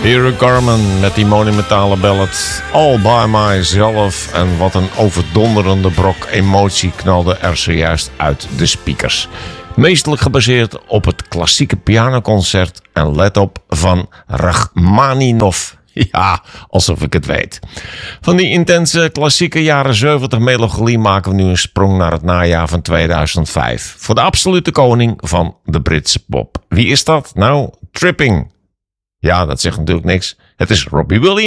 Eric Carmen met die monumentale ballad All By Myself. En wat een overdonderende brok emotie knalde er zojuist uit de speakers. Meestelijk gebaseerd op het klassieke pianoconcert en let op van Rachmaninov. Ja, alsof ik het weet. Van die intense klassieke jaren 70 melancholie maken we nu een sprong naar het najaar van 2005. Voor de absolute koning van de Britse pop. Wie is dat? Nou, Tripping. Ja, dat zegt natuurlijk niks. Het is Robbie Williams.